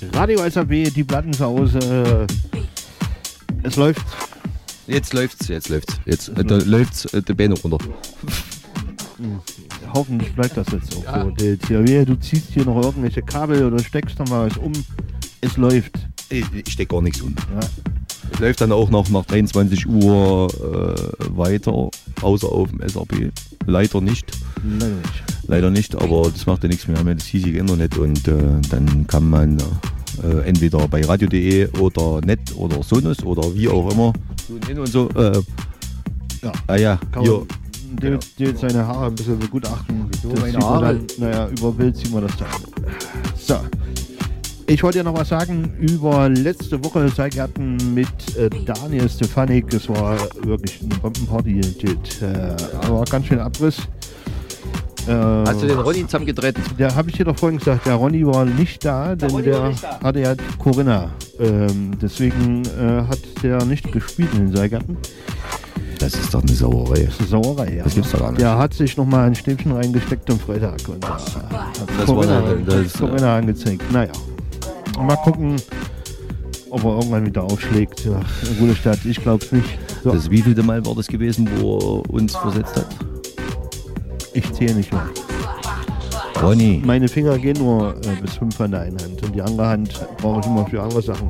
Radio SAB, die Plattensause. Es läuft. Jetzt läuft's. Jetzt da läuft's die Beine runter. Hoffentlich bleibt das jetzt auch so. Du ziehst hier noch irgendwelche Kabel oder steckst noch mal was um. Es läuft. Ich steck gar nichts um. Ja. Es läuft dann auch noch nach 23 Uhr weiter, außer auf dem SAP. Leider nicht, aber das macht ja nichts mehr. Wir haben ja das hiesige Internet und dann kann man entweder bei radio.de oder net oder Sonos oder wie auch immer hin und so. Kann man David seine Haare ein bisschen begutachten. Wieso meine Haare? Über Bild ziehen wir das dann. So. Ich wollte ja noch was sagen über letzte Woche Seilgarten mit Daniel Stefanik. Es war wirklich eine Bombenparty. Aber ganz schön Abriss. Hast du den Ronny zusammengedreht? Der habe ich dir doch vorhin gesagt, der Ronny war nicht da, denn der hatte ja Corinna. Deswegen hat der nicht gespielt in den Seilgarten. Das ist doch eine Sauerei. Das ist eine Sauerei, ja. Das gibt's doch gar nicht. Der hat sich nochmal ein Stäbchen reingesteckt am Freitag und hat Corinna angezeigt. Naja. Mal gucken, ob er irgendwann wieder aufschlägt. Ja, eine gute Stadt, ich glaube es nicht. So. Das wievielte Mal war das gewesen, wo er uns versetzt hat? Ich zähle nicht mehr. Ronny. Meine Finger gehen nur bis 5 an der einen Hand und die andere Hand brauche ich immer für andere Sachen.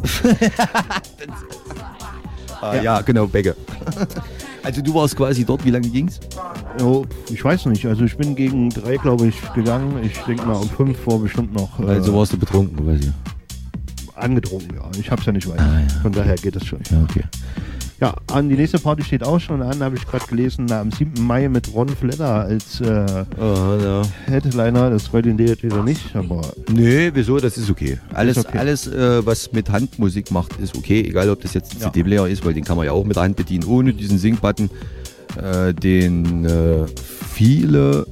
Ja, genau, Becke. Also du warst quasi dort, wie lange ging's? Oh, ich weiß nicht, also ich bin gegen 3, glaube ich, gegangen. Ich denke mal um 5 war bestimmt noch. Also warst du betrunken quasi? Angetrunken, ja. Ich hab's ja nicht weit. Von daher geht das schon. Ja, okay. Ja, die nächste Party steht auch schon an, habe ich gerade gelesen, am 7. Mai mit Ron Fletter als Headliner. Das freut ihn wieder nicht, aber... Nee, wieso? Das ist okay. Alles, was mit Handmusik macht, ist okay. Egal, ob das jetzt ein CD-Player ist, weil den kann man ja auch mit der Hand bedienen, ohne diesen Sync-Button, den viele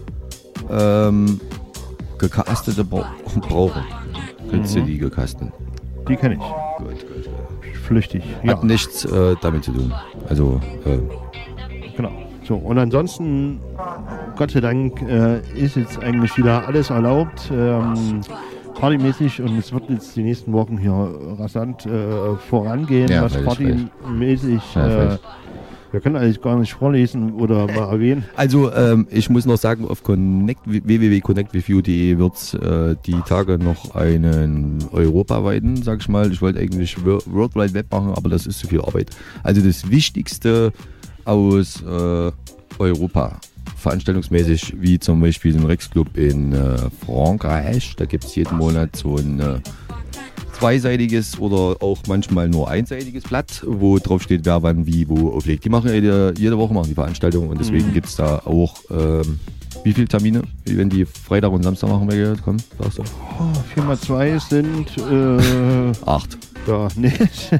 gecastete brauchen. Kennst du die gecasteten? Die kenne ich. Gut. Flüchtig. Hat nichts damit zu tun. Also, genau. So, und ansonsten, Gott sei Dank, ist jetzt eigentlich wieder alles erlaubt, partymäßig, und es wird jetzt die nächsten Wochen hier rasant vorangehen, was partymäßig. Wir können eigentlich gar nicht vorlesen oder mal erwähnen. Also ich muss noch sagen, auf www.connectwithyou.de wird es die Tage noch einen europaweiten, sag ich mal. Ich wollte eigentlich World Wide Web machen, aber das ist zu viel Arbeit. Also das Wichtigste aus Europa, veranstaltungsmäßig, wie zum Beispiel den Rex Club in Frankreich. Da gibt es jeden Monat so ein zweiseitiges oder auch manchmal nur einseitiges Blatt, wo drauf steht, wer wann wie wo auflegt. Die machen jede Woche die Veranstaltung und deswegen gibt es da auch wie viele Termine, wenn die Freitag und Samstag machen, komm, sagst du? 4 mal 2 sind 8. Ja, nee.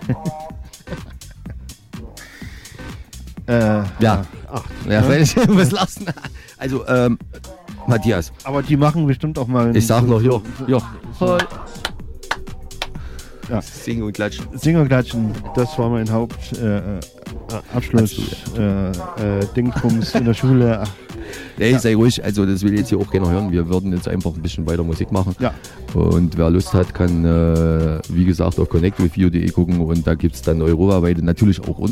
8. Ja, was lassen. Also, Matthias. Aber die machen bestimmt auch mal... Ich sag noch, ja. Ja. Singen und klatschen. Das war mein Hauptabschluss. Dingsbums in der Schule. Nee, sei ruhig, also das will jetzt hier auch keiner hören. Wir würden jetzt einfach ein bisschen weiter Musik machen. Ja. Und wer Lust hat, kann, wie gesagt, auf connectwithyou.de gucken und da gibt es dann europaweit natürlich auch unsere